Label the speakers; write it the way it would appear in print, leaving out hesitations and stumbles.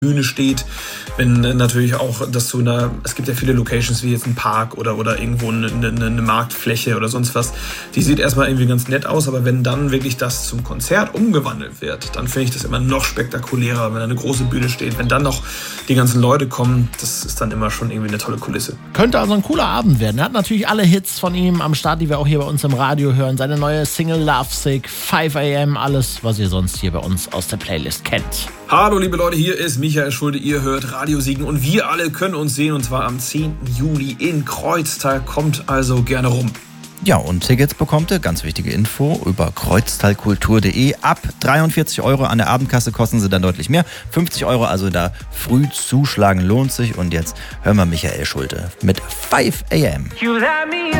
Speaker 1: Bühne steht, wenn natürlich auch das zu es gibt ja viele Locations wie jetzt ein Park oder irgendwo eine Marktfläche oder sonst was, die sieht erstmal irgendwie ganz nett aus, aber wenn dann wirklich das zum Konzert umgewandelt wird, dann finde ich das immer noch spektakulärer, wenn da eine große Bühne steht, wenn dann noch die ganzen Leute kommen, das ist dann immer schon irgendwie eine tolle Kulisse.
Speaker 2: Könnte also ein cooler Abend werden. Er hat natürlich alle Hits von ihm am Start, die wir auch hier bei uns im Radio hören, seine neue Single Lovesick, 5 AM, alles, was ihr sonst hier bei uns aus der Playlist kennt.
Speaker 1: Hallo liebe Leute, hier ist Michael Schulte, ihr hört Radio Siegen und wir alle können uns sehen und zwar am 10. Juli in Kreuztal, kommt also gerne rum.
Speaker 3: Ja, und Tickets bekommt ihr, ganz wichtige Info, über kreuztalkultur.de. Ab 43 € an der Abendkasse kosten sie dann deutlich mehr. 50 €, also da früh zuschlagen lohnt sich. Und jetzt hören wir Michael Schulte mit 5 AM.